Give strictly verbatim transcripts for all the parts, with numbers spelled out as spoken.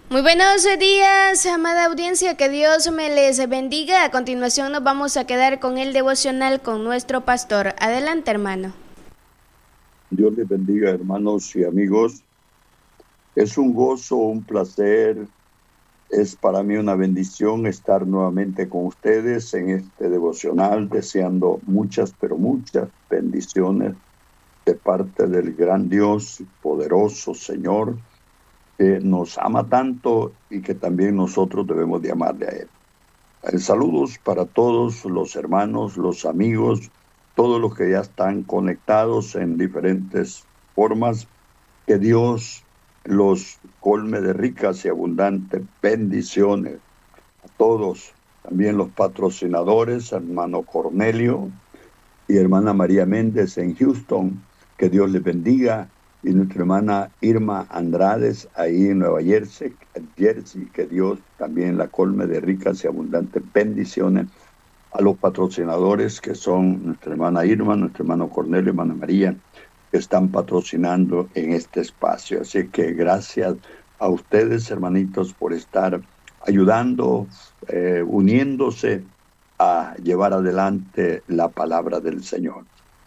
Muy buenos días, amada audiencia, que Dios me les bendiga. A continuación nos vamos a quedar con el devocional con nuestro pastor. Adelante, hermano. Dios les bendiga, hermanos y amigos. Es un gozo, un placer, es para mí una bendición estar nuevamente con ustedes en este devocional, deseando muchas, pero muchas bendiciones de parte del gran Dios, poderoso Señor, que nos ama tanto y que también nosotros debemos de amarle a Él. Eh, Saludos para todos los hermanos, los amigos, todos los que ya están conectados en diferentes formas. Que Dios los colme de ricas y abundantes bendiciones a todos, también los patrocinadores, hermano Cornelio y hermana María Méndez en Houston, que Dios les bendiga, y nuestra hermana Irma Andrades ahí en Nueva Jersey, Jersey, que Dios también la colme de ricas y abundantes bendiciones. A los patrocinadores que son nuestra hermana Irma, nuestro hermano Cornelio, hermana María, que están patrocinando en este espacio. Así que gracias a ustedes, hermanitos, por estar ayudando, eh, uniéndose a llevar adelante la palabra del Señor.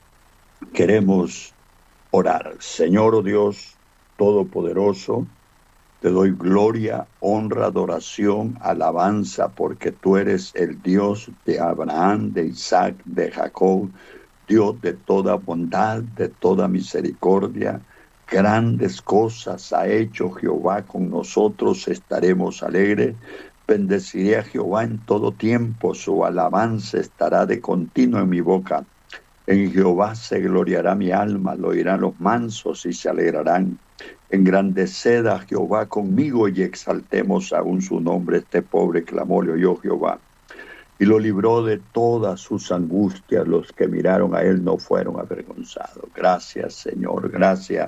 Queremos orar. Señor, oh Dios Todopoderoso, te doy gloria, honra, adoración, alabanza, porque tú eres el Dios de Abraham, de Isaac, de Jacob, Dios de toda bondad, de toda misericordia. Grandes cosas ha hecho Jehová con nosotros, estaremos alegres. Bendeciré a Jehová en todo tiempo, su alabanza estará de continuo en mi boca. En Jehová se gloriará mi alma, lo oirán los mansos y se alegrarán. Engrandeced a Jehová conmigo y exaltemos aún su nombre. Este pobre clamó, le oyó Jehová y lo libró de todas sus angustias. Los que miraron a él no fueron avergonzados. Gracias, Señor, gracias.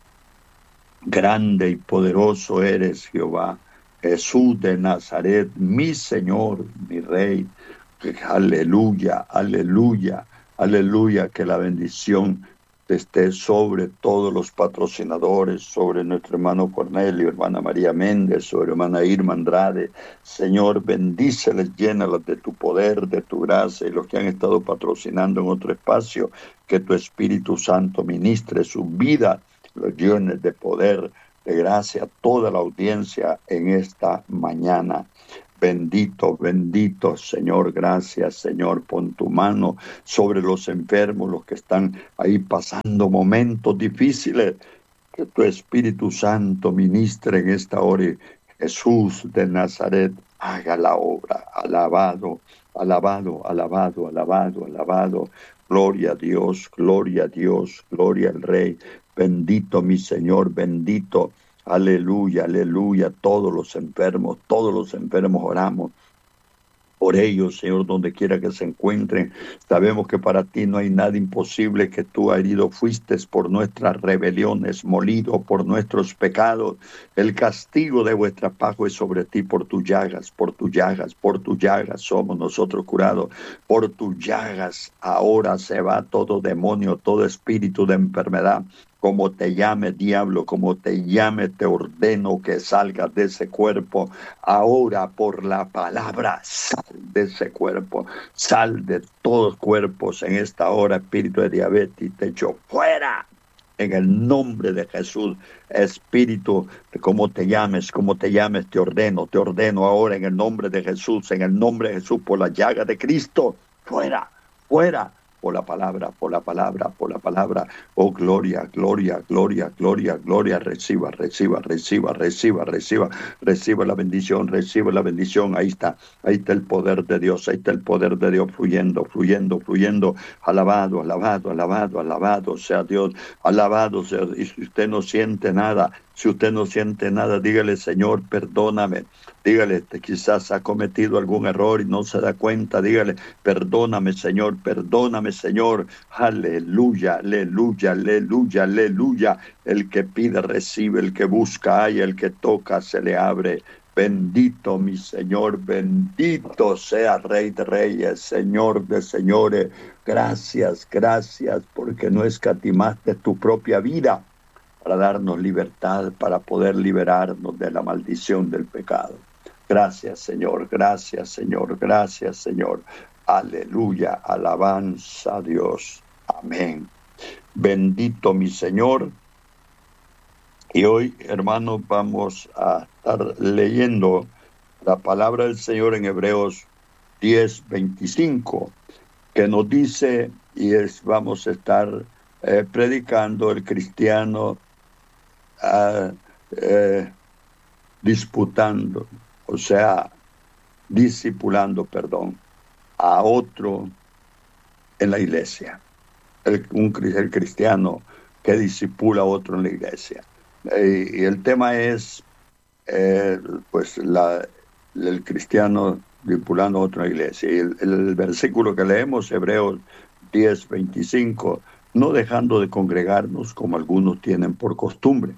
Grande y poderoso eres, Jehová, Jesús de Nazaret, mi Señor, mi Rey. Aleluya, aleluya, aleluya, que la bendición esté sobre todos los patrocinadores, sobre nuestro hermano Cornelio, hermana María Méndez, sobre hermana Irma Andrade. Señor, bendíceles, llénalas de tu poder, de tu gracia, y los que han estado patrocinando en otro espacio, que tu Espíritu Santo ministre su vida, los llenes de poder, de gracia, toda la audiencia en esta mañana. Bendito, bendito, Señor, gracias, Señor, pon tu mano sobre los enfermos, los que están ahí pasando momentos difíciles. Que tu Espíritu Santo ministre en esta hora. Jesús de Nazaret, haga la obra. Alabado, alabado, alabado, alabado, alabado. Gloria a Dios, gloria a Dios, gloria al Rey. Bendito mi Señor, bendito. Aleluya, aleluya, todos los enfermos, todos los enfermos oramos por ellos, Señor, donde quiera que se encuentren. Sabemos que para ti no hay nada imposible, que tú herido fuiste por nuestras rebeliones, molido por nuestros pecados. El castigo de vuestra paz es sobre ti, por tus llagas, por tus llagas, por tus llagas somos nosotros curados. Por tus llagas ahora se va todo demonio, todo espíritu de enfermedad. Como te llame, diablo, como te llame, te ordeno que salgas de ese cuerpo. Ahora, por la palabra, sal de ese cuerpo. Sal de todos cuerpos en esta hora, espíritu de diabetes, te echo fuera. En el nombre de Jesús, espíritu, como te llames, como te llames, te ordeno, te ordeno ahora en el nombre de Jesús, en el nombre de Jesús, por la llaga de Cristo, fuera, fuera. Por la palabra, por la palabra, por la palabra. Oh, gloria, gloria, gloria, gloria, gloria. Reciba, reciba, reciba, reciba, reciba, reciba la bendición, reciba la bendición. Ahí está, ahí está el poder de Dios, ahí está el poder de Dios fluyendo, fluyendo, fluyendo. Alabado, alabado, alabado, alabado sea Dios, alabado sea. Y si usted no siente nada, si usted no siente nada, dígale, Señor, perdóname. Dígale, quizás ha cometido algún error y no se da cuenta. Dígale, perdóname, Señor, perdóname, Señor. Aleluya, aleluya, aleluya, aleluya. El que pide, recibe. El que busca, halla. El que toca, se le abre. Bendito mi Señor, bendito sea Rey de Reyes, Señor de Señores. Gracias, gracias, porque no escatimaste tu propia vida para darnos libertad, para poder liberarnos de la maldición del pecado. Gracias, Señor, gracias, Señor, gracias, Señor. Aleluya, alabanza a Dios. Amén. Bendito mi Señor. Y hoy, hermanos, vamos a estar leyendo la palabra del Señor en Hebreos diez, veinticinco, que nos dice, y es, vamos a estar eh, predicando el cristiano uh, eh, disputando, o sea, discipulando, perdón, a otro en la iglesia. El, un, el cristiano que discipula a otro en la iglesia. Eh, y el tema es, eh, pues, la, el cristiano discipulando a otro en la iglesia. Y el, el versículo que leemos, Hebreos diez, veinticinco, no dejando de congregarnos como algunos tienen por costumbre,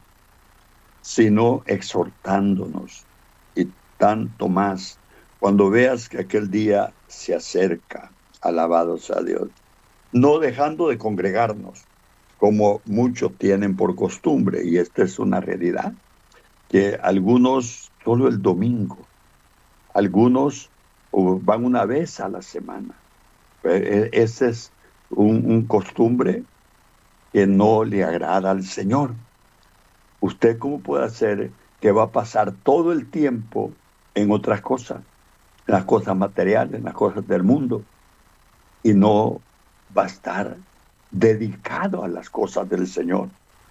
sino exhortándonos, y tanto más cuando veas que aquel día se acerca. Alabados a Dios. No dejando de congregarnos, como muchos tienen por costumbre, y esta es una realidad, que algunos solo el domingo, algunos van una vez a la semana. Ese es un, un costumbre que no le agrada al Señor. ¿Usted cómo puede hacer que va a pasar todo el tiempo en otras cosas, en las cosas materiales, en las cosas del mundo, y no va a estar dedicado a las cosas del Señor?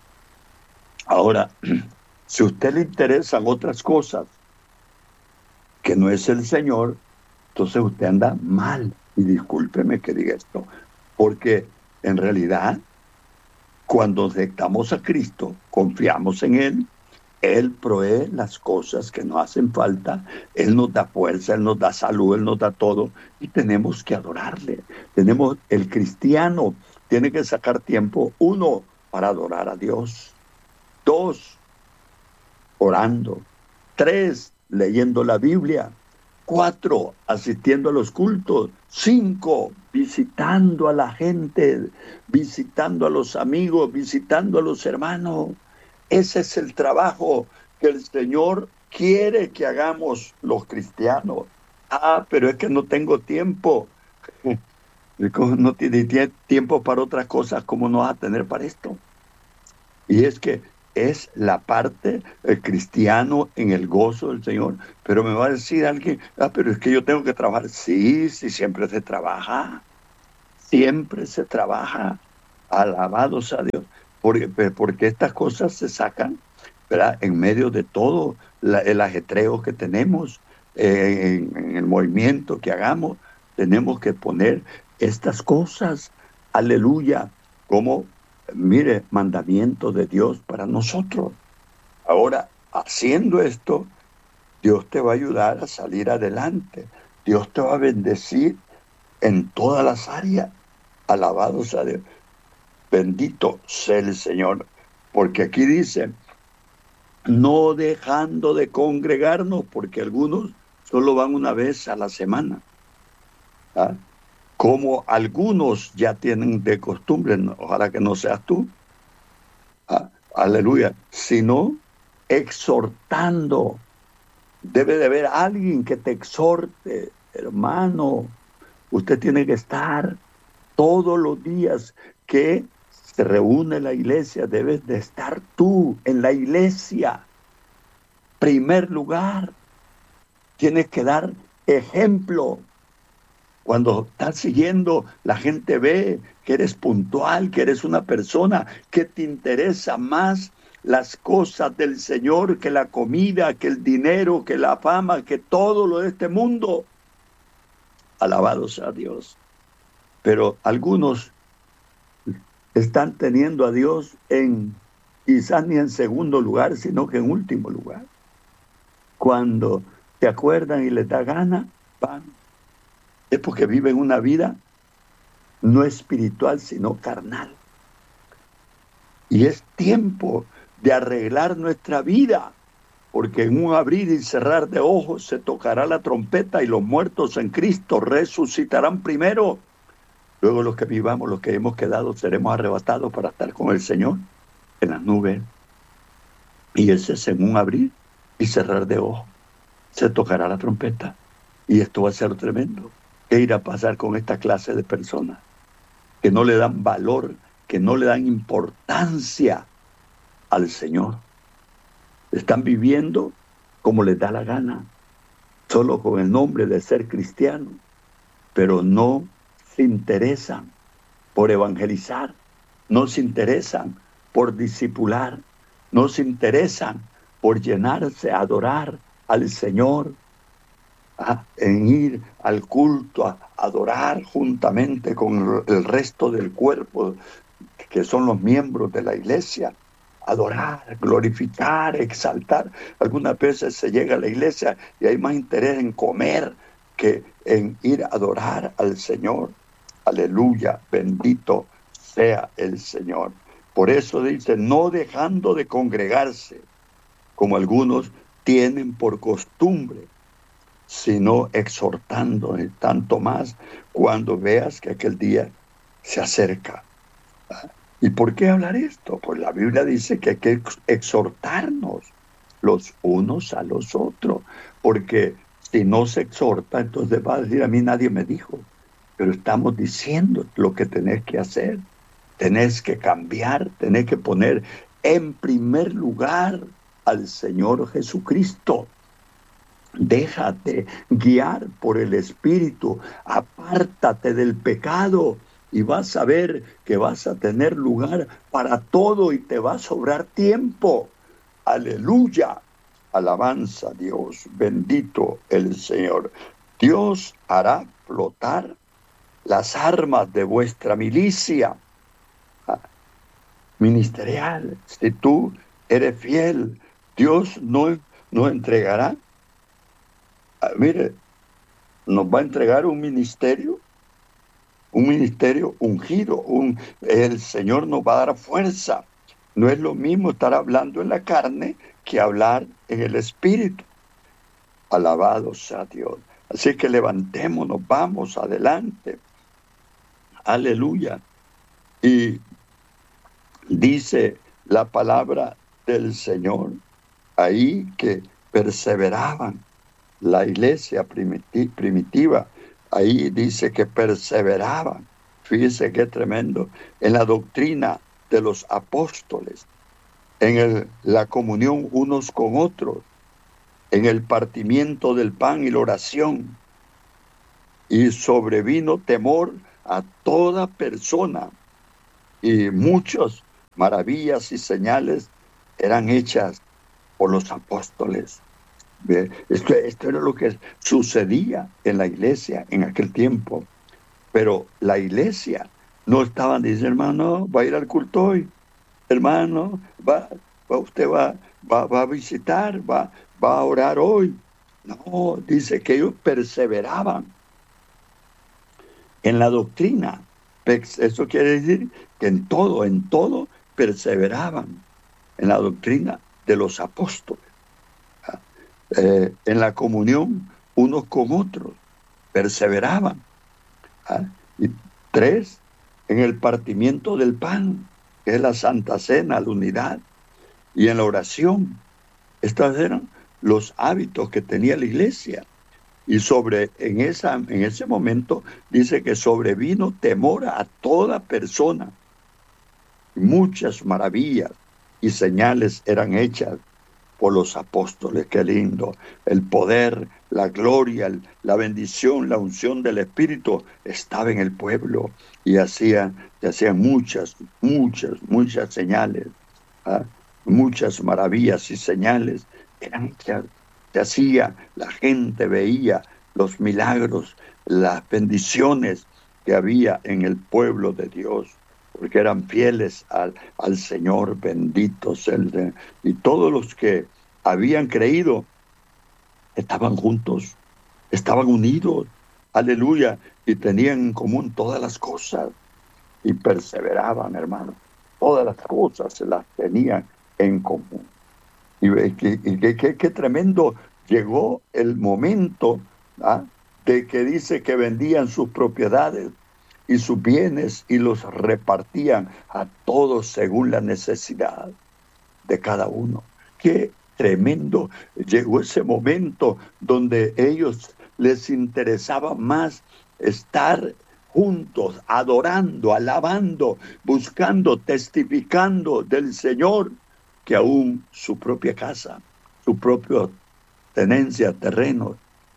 Ahora, si a usted le interesan otras cosas que no es el Señor, entonces usted anda mal. Y discúlpeme que diga esto, porque en realidad, cuando aceptamos a Cristo, confiamos en Él, Él provee las cosas que nos hacen falta, Él nos da fuerza, Él nos da salud, Él nos da todo, y tenemos que adorarle. Tenemos, el cristiano tiene que sacar tiempo, uno, para adorar a Dios, dos, orando, tres, leyendo la Biblia, cuatro, asistiendo a los cultos, cinco, visitando a la gente, visitando a los amigos, visitando a los hermanos. Ese es el trabajo que el Señor quiere que hagamos los cristianos. Ah, pero es que no tengo tiempo. No tiene tiempo para otras cosas, ¿cómo no vas a tener para esto? Y es que es la parte el cristiano en el gozo del Señor. Pero me va a decir alguien, ah, pero es que yo tengo que trabajar. Sí, sí, siempre se trabaja. Siempre se trabaja. Alabados a Dios. Porque, porque estas cosas se sacan, ¿verdad?, en medio de todo la, el ajetreo que tenemos, eh, en, en el movimiento que hagamos. Tenemos que poner estas cosas, aleluya, como, mire, mandamiento de Dios para nosotros. Ahora, haciendo esto, Dios te va a ayudar a salir adelante. Dios te va a bendecir en todas las áreas. Alabados a Dios. Bendito sea el Señor, porque aquí dice, no dejando de congregarnos, porque algunos solo van una vez a la semana. ¿Ah? Como algunos ya tienen de costumbre, ojalá que no seas tú, ¿ah? Aleluya, sino exhortando. Debe de haber alguien que te exhorte, hermano. Usted tiene que estar todos los días que se reúne la iglesia, debes de estar tú en la iglesia. Primer lugar, tienes que dar ejemplo. Cuando estás siguiendo, la gente ve que eres puntual, que eres una persona que te interesa más las cosas del Señor que la comida, que el dinero, que la fama, que todo lo de este mundo. Alabados a Dios. Pero algunos están teniendo a Dios en, quizás ni en segundo lugar, sino que en último lugar. Cuando te acuerdan y les da gana, van. Es porque viven una vida no espiritual, sino carnal. Y es tiempo de arreglar nuestra vida, porque en un abrir y cerrar de ojos se tocará la trompeta y los muertos en Cristo resucitarán primero. Luego los que vivamos, los que hemos quedado, seremos arrebatados para estar con el Señor en las nubes Y ese es en un abrir y cerrar de ojos. Se tocará la trompeta. Y esto va a ser tremendo. ¿Qué irá a pasar con esta clase de personas que no le dan valor, que no le dan importancia al Señor? Están viviendo como les da la gana, solo con el nombre de ser cristiano, pero no se interesan por evangelizar, no se interesan por discipular, no se interesan por llenarse, adorar al Señor, ¿ah? En ir al culto, a adorar juntamente con el resto del cuerpo, que son los miembros de la iglesia. Adorar, glorificar, exaltar. Algunas veces se llega a la iglesia y hay más interés en comer que en ir a adorar al Señor. Aleluya, bendito sea el Señor. Por eso dice, no dejando de congregarse, como algunos tienen por costumbre, sino exhortando, tanto más cuando veas que aquel día se acerca. ¿Y por qué hablar esto? Pues la Biblia dice que hay que exhortarnos los unos a los otros, porque si no se exhorta, entonces va a decir, a mí nadie me dijo, pero estamos diciendo lo que tenés que hacer, tenés que cambiar, tenés que poner en primer lugar al Señor Jesucristo. Déjate guiar por el Espíritu, apártate del pecado y vas a ver que vas a tener lugar para todo y te va a sobrar tiempo. Aleluya, alabanza a Dios, bendito el Señor. Dios hará flotar las armas de vuestra milicia ministerial. Si tú eres fiel, Dios no, no entregará. Ah, mire, nos va a entregar un ministerio, un ministerio ungido, un, el Señor nos va a dar fuerza. No es lo mismo estar hablando en la carne que hablar en el Espíritu. Alabado sea Dios. Así que levantémonos, vamos adelante. Aleluya. Y dice la palabra del Señor ahí que perseveraban. La iglesia primitiva, ahí dice que perseveraban. Fíjese qué tremendo. En la doctrina de los apóstoles, en el, la comunión unos con otros, en el partimiento del pan y la oración. Y sobrevino temor a toda persona. Y muchas maravillas y señales eran hechas por los apóstoles. Esto, esto era lo que sucedía en la iglesia en aquel tiempo. Pero la iglesia no estaban diciendo, hermano, va a ir al culto hoy. Hermano, va, va usted va, va, va a visitar, va, va a orar hoy. No, dice que ellos perseveraban en la doctrina. Eso quiere decir que en todo, en todo perseveraban en la doctrina de los apóstoles. Eh, en la comunión unos con otros, perseveraban. ¿Ah? Y tres, en el partimiento del pan, que es la Santa Cena, la unidad, y en la oración. Estos eran los hábitos que tenía la iglesia. Y sobre, en, esa, en ese momento dice que sobrevino temor a toda persona. Muchas maravillas y señales eran hechas por los apóstoles. Qué lindo. El poder, la gloria, el, la bendición, la unción del Espíritu estaba en el pueblo y hacían, hacían muchas, muchas, muchas señales. ¿Ah? Muchas maravillas y señales eran hechas. Se hacía, la gente veía los milagros, las bendiciones que había en el pueblo de Dios, porque eran fieles al, al Señor, benditos el y todos los que habían creído estaban juntos, estaban unidos, aleluya, y tenían en común todas las cosas y perseveraban, hermano, todas las cosas se las tenían en común. Y, y, y qué, qué tremendo, llegó el momento ¿ah? de que dice que vendían sus propiedades y sus bienes y los repartían a todos según la necesidad de cada uno. qué tremendo. Llegó ese momento donde ellos les interesaba más estar juntos, adorando, alabando, buscando, testificando del Señor, que aún su propia casa, su propia tenencia, terreno.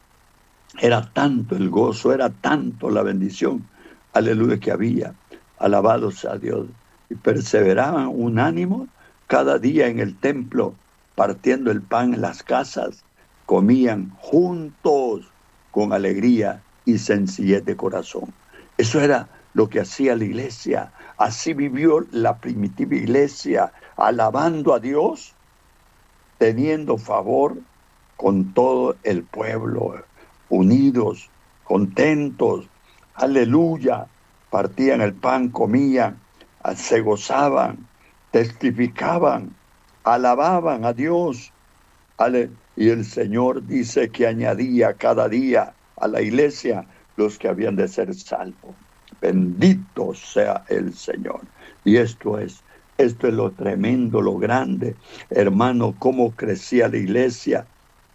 Era tanto el gozo, era tanto la bendición, aleluya, que había. Alabados a Dios. Y perseveraban unánimos cada día en el templo, partiendo el pan en las casas, comían juntos con alegría y sencillez de corazón. Eso era lo que hacía la iglesia. Así vivió la primitiva iglesia, alabando a Dios, teniendo favor con todo el pueblo, unidos, contentos, aleluya, partían el pan, comían, se gozaban, testificaban, alababan a Dios. Ale, y el Señor dice que añadía cada día a la iglesia los que habían de ser salvos. Bendito sea el Señor. Y esto es, esto es lo tremendo, lo grande, hermano, cómo crecía la iglesia.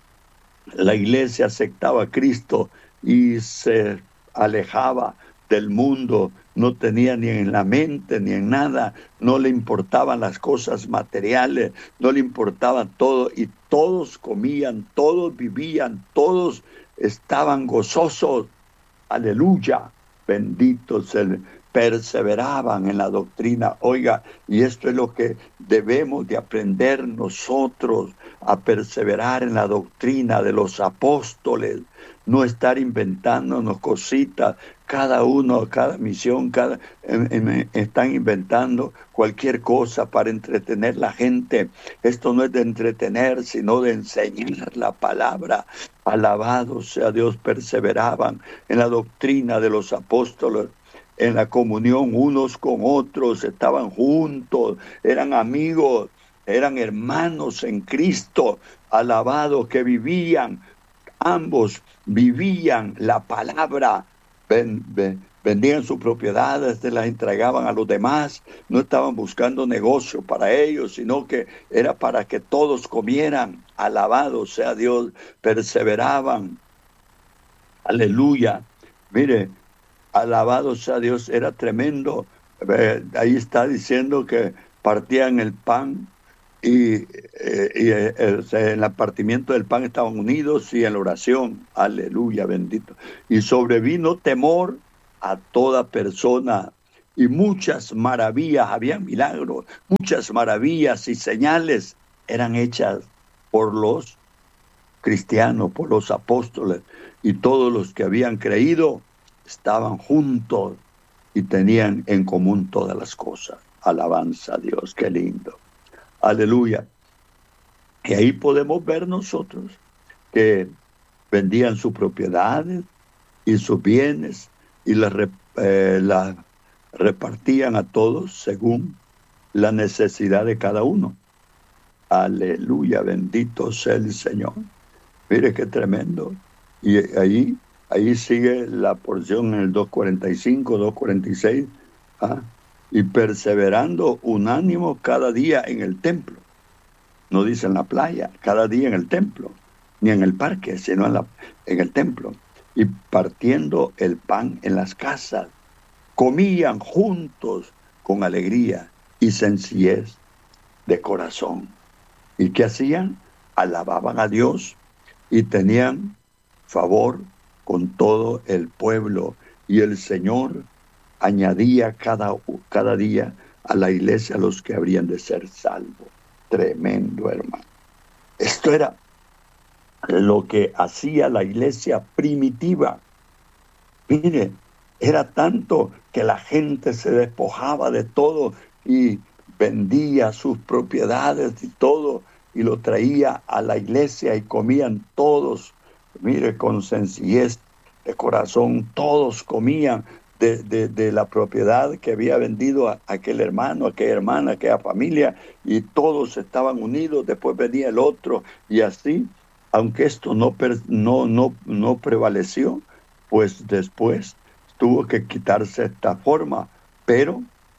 La iglesia aceptaba a Cristo y se alejaba del mundo, no tenía ni en la mente ni en nada, no le importaban las cosas materiales, no le importaba todo, y todos comían, todos vivían, todos estaban gozosos, aleluya, benditos, el, perseveraban en la doctrina. Oiga, y esto es lo que debemos de aprender nosotros, a perseverar en la doctrina de los apóstoles, no estar inventándonos cositas, cada uno, cada misión, cada eh, eh, están inventando cualquier cosa para entretener a la gente. Esto no es de entretener, sino de enseñar la palabra. Alabado sea Dios, perseveraban en la doctrina de los apóstoles, en la comunión unos con otros, estaban juntos, eran amigos, eran hermanos en Cristo, alabados, que vivían, ambos vivían la palabra, ven, ven, vendían sus propiedades, se las entregaban a los demás, no estaban buscando negocio para ellos, sino que era para que todos comieran. Alabado sea Dios, perseveraban, aleluya. Mire, alabado sea Dios, era tremendo. Eh, ahí está diciendo que partían el pan y, eh, y eh, en el partimiento del pan estaban unidos y en la oración. Aleluya, bendito. Y sobrevino temor a toda persona, y muchas maravillas, había milagros, muchas maravillas y señales eran hechas por los cristianos, por los apóstoles, y todos los que habían creído estaban juntos y tenían en común todas las cosas. Alabanza a Dios, qué lindo. Aleluya. Y ahí podemos ver nosotros que vendían sus propiedades y sus bienes y las eh, la repartían a todos según la necesidad de cada uno. Aleluya, bendito sea el Señor. Mire qué tremendo. Y ahí Ahí sigue la porción en el dos cuarenta y cinco, dos cuarenta y seis. ¿ah? Y perseverando unánimo cada día en el templo. No dice en la playa, cada día en el templo. Ni en el parque, sino en, la, en el templo. Y partiendo el pan en las casas. Comían juntos con alegría y sencillez de corazón. ¿Y qué hacían? Alababan a Dios y tenían favor con todo el pueblo, y el Señor añadía cada, cada día a la iglesia los que habrían de ser salvos. Tremendo, hermano. Esto era lo que hacía la iglesia primitiva. Mire, era tanto que la gente se despojaba de todo y vendía sus propiedades y todo, y lo traía a la iglesia y comían todos. Mire, con sencillez de corazón, todos comían de, de, de la propiedad que había vendido a aquel hermano, a aquella hermana, a aquella familia, y todos estaban unidos. Después venía el otro, y así, aunque esto no, no, no, no prevaleció, pues después tuvo que quitarse esta forma, pero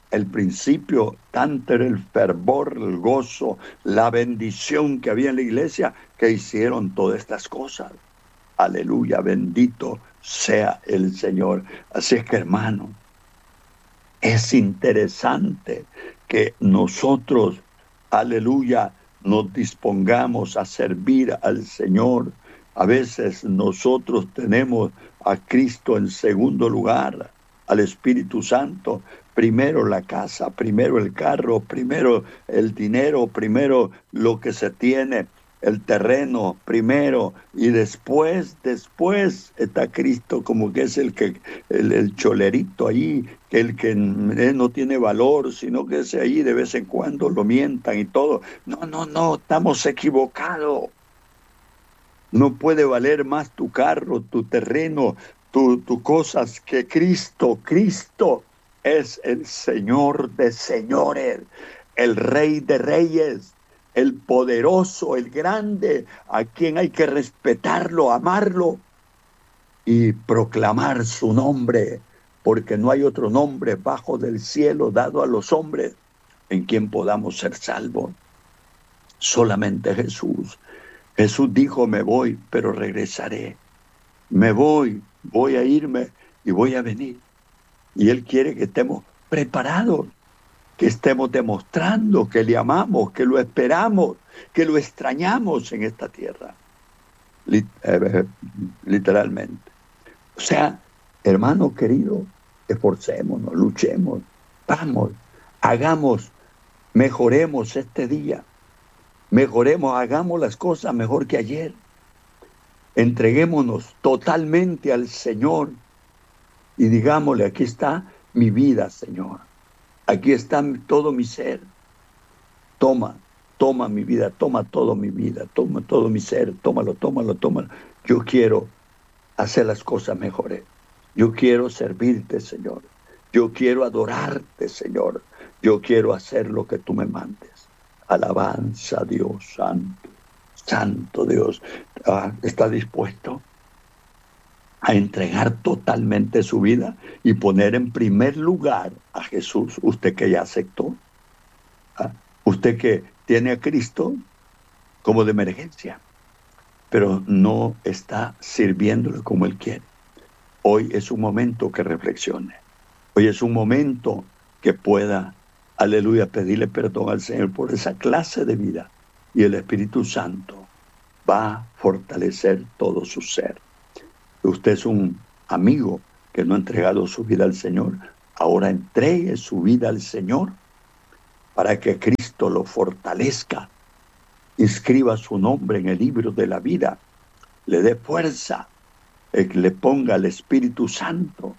el principio, tanto era el fervor, el gozo, la bendición que había en la iglesia, que hicieron todas estas cosas. Aleluya, bendito sea el Señor. Así es que, hermano, es interesante que nosotros, aleluya, nos dispongamos a servir al Señor. A veces nosotros tenemos a Cristo en segundo lugar, al Espíritu Santo. Primero la casa, primero el carro, primero el dinero, primero lo que se tiene, el terreno primero, y después, después está Cristo, como que es el que el, el cholerito ahí, que el que no tiene valor, sino que ese ahí de vez en cuando lo mientan y todo. No, no, no, estamos equivocados. No puede valer más tu carro, tu terreno, tu, tu cosas que Cristo. Cristo es el Señor de señores, el Rey de reyes, el poderoso, el grande, a quien hay que respetarlo, amarlo y proclamar su nombre, porque no hay otro nombre bajo del cielo dado a los hombres en quien podamos ser salvos. Solamente Jesús. Jesús dijo, me voy, pero regresaré. Me voy, voy a irme y voy a venir. Y Él quiere que estemos preparados, que estemos demostrando que le amamos, que lo esperamos, que lo extrañamos en esta tierra. Literalmente. O sea, hermano querido, esforcémonos, luchemos, vamos, hagamos, mejoremos este día. Mejoremos, hagamos las cosas mejor que ayer. Entreguémonos totalmente al Señor y digámosle, aquí está mi vida, Señor. Aquí está todo mi ser. Toma, toma mi vida, toma todo mi vida, toma todo mi ser, tómalo, tómalo, tómalo. Yo quiero hacer las cosas mejores. Yo quiero servirte, Señor. Yo quiero adorarte, Señor. Yo quiero hacer lo que tú me mandes. Alabanza, Dios santo, santo Dios. Ah, ¿está dispuesto a entregar totalmente su vida y poner en primer lugar a Jesús? Usted que ya aceptó, ¿ah? Usted que tiene a Cristo como de emergencia, pero no está sirviéndole como Él quiere. Hoy es un momento que reflexione. Hoy es un momento que pueda, aleluya, pedirle perdón al Señor por esa clase de vida. Y el Espíritu Santo va a fortalecer todo su ser. Usted es un amigo que no ha entregado su vida al Señor. Ahora entregue su vida al Señor para que Cristo lo fortalezca. Inscriba su nombre en el libro de la vida. Le dé fuerza. Le ponga al Espíritu Santo.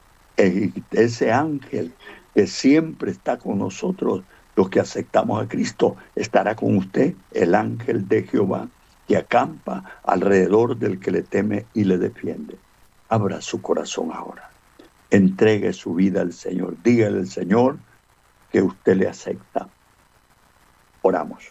Ese ángel que siempre está con nosotros, los que aceptamos a Cristo, estará con usted, el ángel de Jehová, que acampa alrededor del que le teme y le defiende. Abra su corazón ahora. Entregue su vida al Señor. Dígale al Señor que usted le acepta. Oramos.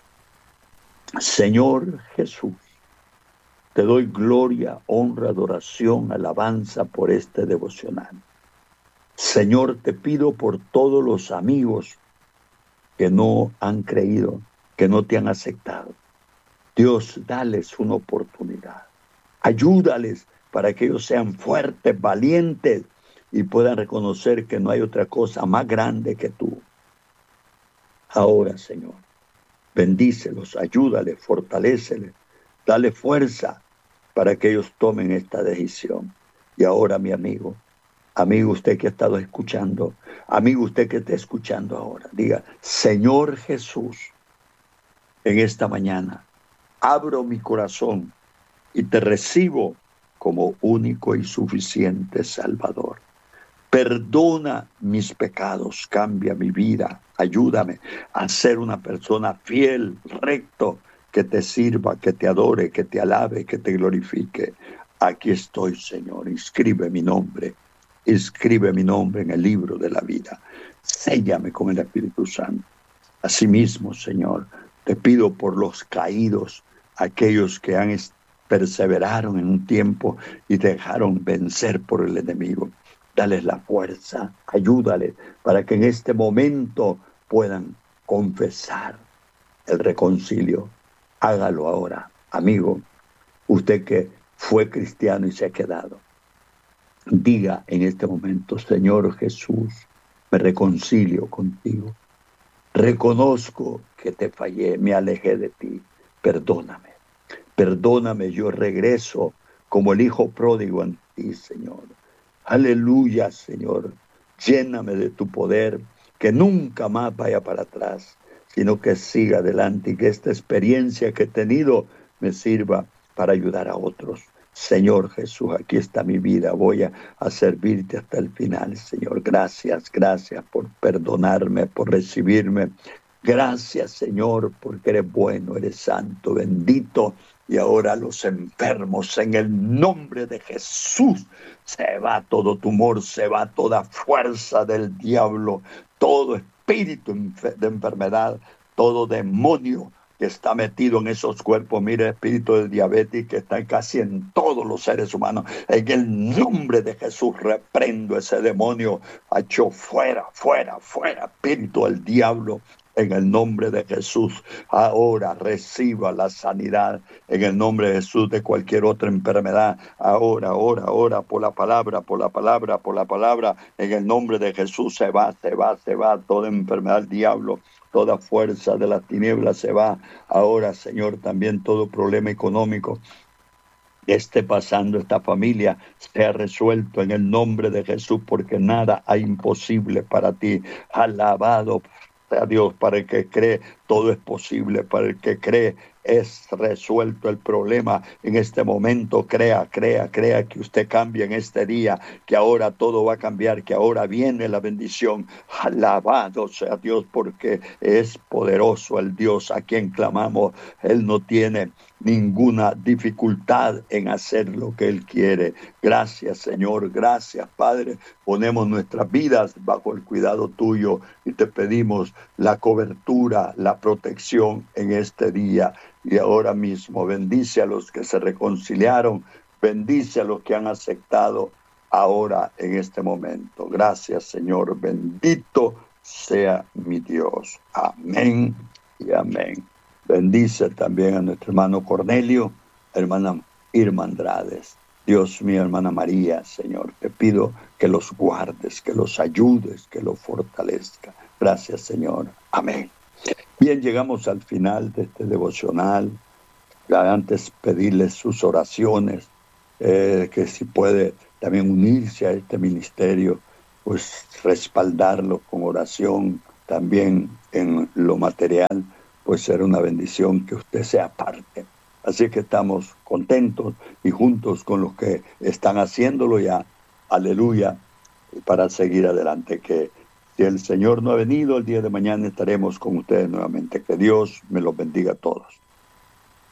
Señor Jesús, te doy gloria, honra, adoración, alabanza por este devocional. Señor, te pido por todos los amigos que no han creído, que no te han aceptado. Dios, dales una oportunidad. Ayúdales para que ellos sean fuertes, valientes y puedan reconocer que no hay otra cosa más grande que tú. Ahora, Señor, bendícelos, ayúdales, fortaléceles, dale fuerza para que ellos tomen esta decisión. Y ahora, mi amigo, amigo usted que ha estado escuchando, amigo usted que está escuchando ahora, diga, Señor Jesús, en esta mañana, abro mi corazón y te recibo como único y suficiente Salvador. Perdona mis pecados, cambia mi vida, ayúdame a ser una persona fiel, recto, que te sirva, que te adore, que te alabe, que te glorifique. Aquí estoy, Señor, inscribe mi nombre, inscribe mi nombre en el libro de la vida. Séllame con el Espíritu Santo. Asimismo, Señor, te pido por los caídos, aquellos que han perseveraron en un tiempo y dejaron vencer por el enemigo. dales la fuerza, ayúdales para que en este momento puedan confesar el reconcilio. Hágalo ahora, amigo, usted que fue cristiano y se ha quedado. Diga en este momento: Señor Jesús, me reconcilio contigo. Reconozco que te fallé, me alejé de ti. Perdóname, perdóname, yo regreso como el hijo pródigo en ti, Señor. Aleluya, Señor. Lléname de tu poder, que nunca más vaya para atrás, sino que siga adelante y que esta experiencia que he tenido me sirva para ayudar a otros. Señor Jesús, aquí está mi vida, voy a, a servirte hasta el final, Señor. Gracias, gracias por perdonarme, por recibirme. Gracias, Señor, porque eres bueno, eres santo, bendito. Y ahora los enfermos, en el nombre de Jesús, se va todo tumor, se va toda fuerza del diablo, todo espíritu de enfermedad, todo demonio que está metido en esos cuerpos. Mire, el espíritu del diabetes que está casi en todos los seres humanos. En el nombre de Jesús reprendo ese demonio. Hecho fuera, fuera, fuera, espíritu del diablo. En el nombre de Jesús, ahora reciba la sanidad. En el nombre de Jesús, de cualquier otra enfermedad. Ahora, ahora, ahora, por la palabra, por la palabra, por la palabra. En el nombre de Jesús se va, se va, se va toda enfermedad del diablo. Toda fuerza de las tinieblas se va. Ahora, Señor, también todo problema económico que esté pasando esta familia sea resuelto en el nombre de Jesús, porque nada hay imposible para ti. Alabado sea Dios. Para el que cree, todo es posible. Para el que cree, es resuelto el problema en este momento. Crea, crea, crea que usted cambia en este día, que ahora todo va a cambiar, que ahora viene la bendición. Alabado sea Dios, porque es poderoso el Dios a quien clamamos. Él no tiene ninguna dificultad en hacer lo que Él quiere. Gracias, Señor, gracias, Padre. Ponemos nuestras vidas bajo el cuidado tuyo y te pedimos la cobertura, la protección en este día. Y ahora mismo bendice a los que se reconciliaron, bendice a los que han aceptado ahora en este momento. Gracias, Señor, bendito sea mi Dios. Amén y amén. Bendice también a nuestro hermano Cornelio, hermana Irma Andrades. Dios mío, hermana María, Señor, te pido que los guardes, que los ayudes, que los fortalezca. Gracias, Señor. Amén. Bien, llegamos al final de este devocional. Antes pedirles sus oraciones, eh, que si puede también unirse a este ministerio, pues respaldarlo con oración también en lo material, pues será una bendición que usted sea parte. Así que estamos contentos y juntos con los que están haciéndolo ya. Aleluya. Para seguir adelante, que si el Señor no ha venido, el día de mañana estaremos con ustedes nuevamente. Que Dios me los bendiga a todos.